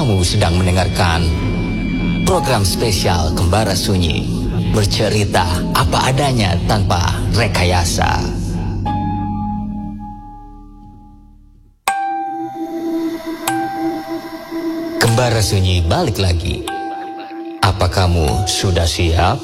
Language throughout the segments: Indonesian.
Kamu sedang mendengarkan program spesial Kembara Sunyi, bercerita apa adanya tanpa rekayasa. Kembara Sunyi balik lagi. Apa kamu sudah siap?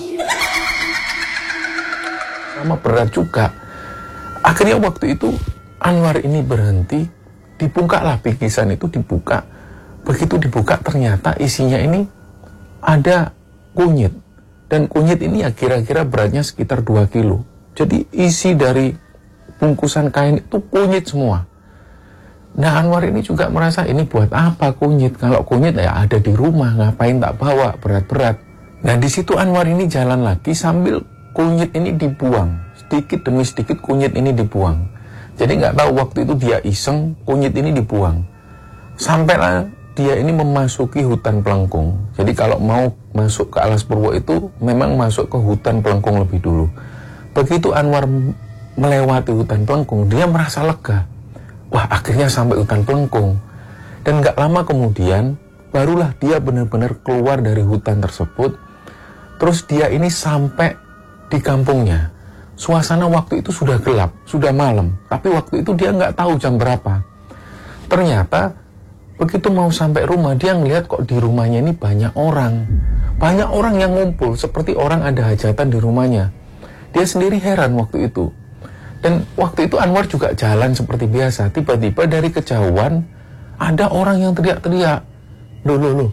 Lama berat juga. Akhirnya waktu itu Anwar ini berhenti, dibukalah bingkisan itu dibuka. Begitu dibuka ternyata isinya ini ada kunyit. Dan kunyit ini ya kira-kira beratnya sekitar 2 kilo. Jadi isi dari bungkusan kain itu kunyit semua. Nah Anwar ini juga merasa ini buat apa kunyit? Kalau kunyit ya ada di rumah, ngapain tak bawa berat-berat. Nah di situ Anwar ini jalan lagi sambil kunyit ini dibuang. Sedikit demi sedikit kunyit ini dibuang. Jadi nggak tahu waktu itu dia iseng kunyit ini dibuang. Sampailah dia ini memasuki hutan pelengkung. Jadi kalau mau masuk ke Alas Purwo itu memang masuk ke hutan pelengkung lebih dulu. Begitu Anwar melewati hutan pelengkung, dia merasa lega. Wah akhirnya sampai hutan pelengkung. Dan gak lama kemudian barulah dia benar-benar keluar dari hutan tersebut. Terus dia ini sampai di kampungnya. Suasana waktu itu sudah gelap, sudah malam. Tapi waktu itu dia gak tahu jam berapa. Ternyata begitu mau sampai rumah, dia ngelihat kok di rumahnya ini banyak orang. Banyak orang yang ngumpul, seperti orang ada hajatan di rumahnya. Dia sendiri heran waktu itu. Dan waktu itu Anwar juga jalan seperti biasa. Tiba-tiba dari kejauhan, ada orang yang teriak-teriak. Loh.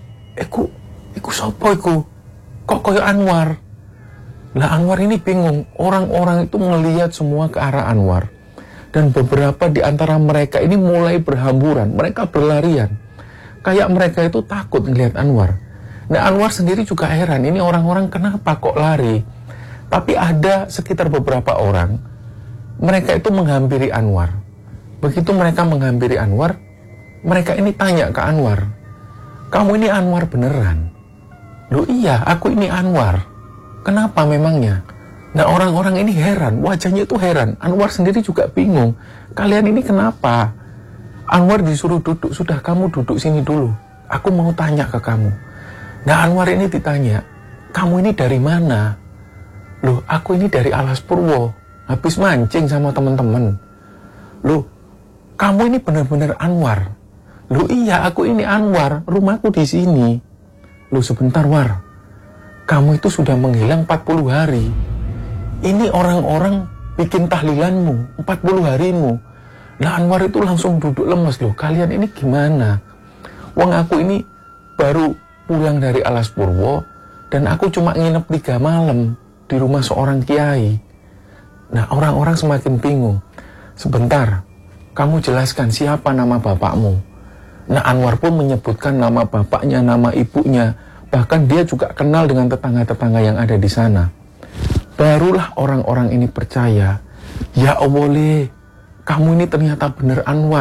Iku sopo iku? Kok koyo Anwar? Lah Anwar ini bingung. Orang-orang itu ngelihat semua ke arah Anwar. Dan beberapa di antara mereka ini mulai berhamburan. Mereka berlarian. Kayak mereka itu takut ngelihat Anwar. Nah Anwar sendiri juga heran. Ini orang-orang kenapa kok lari? Tapi ada sekitar beberapa orang. Mereka itu menghampiri Anwar. Begitu mereka menghampiri Anwar, mereka ini tanya ke Anwar. Kamu ini Anwar beneran? Loh iya, aku ini Anwar. Kenapa memangnya? Nah orang-orang ini heran, wajahnya itu heran. Anwar sendiri juga bingung. Kalian ini kenapa? Anwar disuruh duduk, sudah kamu duduk sini dulu. Aku mau tanya ke kamu. Nah Anwar ini ditanya, kamu ini dari mana? Loh aku ini dari Alas Purwo, habis mancing sama teman-teman. Loh kamu ini benar-benar Anwar? Loh iya aku ini Anwar, rumahku di sini. Loh sebentar War, kamu itu sudah menghilang 40 hari. Ini orang-orang bikin tahlilanmu, 40 harimu. Nah Anwar itu langsung duduk lemes loh. Kalian ini gimana? Wong aku ini baru pulang dari Alas Purwo. Dan aku cuma nginep 3 malam di rumah seorang kiai. Nah orang-orang semakin bingung. Sebentar, kamu jelaskan siapa nama bapakmu. Nah Anwar pun menyebutkan nama bapaknya, nama ibunya. Bahkan dia juga kenal dengan tetangga-tetangga yang ada di sana. Barulah orang-orang ini percaya, ya Allah, kamu ini ternyata benar Anwar.